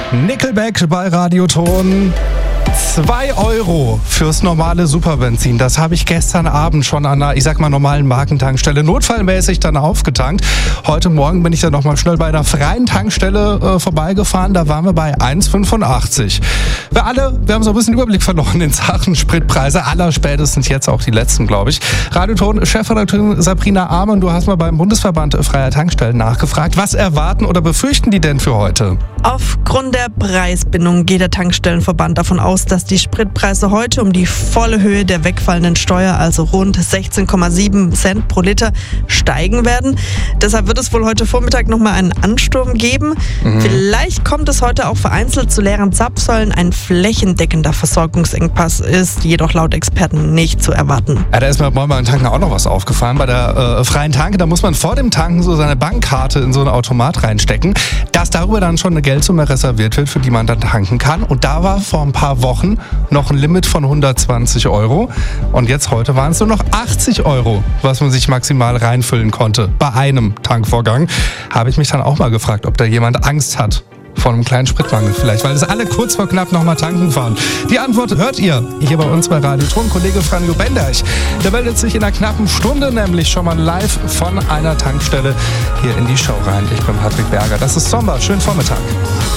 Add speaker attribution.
Speaker 1: Nickelback bei Radioton. 2 € fürs normale Superbenzin. Das habe ich gestern Abend schon an einer, normalen Markentankstelle notfallmäßig dann aufgetankt. Heute Morgen bin ich dann nochmal schnell bei einer freien Tankstelle vorbeigefahren. Da waren wir bei 1,85. Wir haben so ein bisschen Überblick verloren in Sachen Spritpreise. Allerspätestens jetzt auch die letzten, glaube ich. Radioton-Chefredakteurin Sabrina Amann, du hast mal beim Bundesverband Freier Tankstellen nachgefragt. Was erwarten oder befürchten die denn für heute?
Speaker 2: Aufgrund der Preisbindung geht der Tankstellenverband davon aus, dass die Spritpreise heute um die volle Höhe der wegfallenden Steuer, also rund 16,7 Cent pro Liter, steigen werden. Deshalb wird es wohl heute Vormittag nochmal einen Ansturm geben. Vielleicht kommt es heute auch vereinzelt zu leeren Zapfsäulen. Ein flächendeckender Versorgungsengpass ist jedoch laut Experten nicht zu erwarten.
Speaker 1: Ja, da ist mir beim Tanken auch noch was aufgefallen. Bei der freien Tanke, da muss man vor dem Tanken so seine Bankkarte in so einen Automat reinstecken, dass darüber dann schon eine Geldsumme reserviert wird, für die man dann tanken kann. Und da war vor ein paar Wochen noch ein Limit von 120 €. Und jetzt heute waren es nur noch 80 €, was man sich maximal reinfüllen konnte. Bei einem Tankvorgang habe ich mich dann auch mal gefragt, ob da jemand Angst hat vor einem kleinen Spritmangel vielleicht, weil es alle kurz vor knapp nochmal tanken fahren. Die Antwort hört ihr hier bei uns bei Radioton. Kollege Franjo Benderch, der meldet sich in einer knappen Stunde nämlich schon mal live von einer Tankstelle hier in die Show rein. Ich bin Patrick Berger. Das ist Zomba. Schönen Vormittag.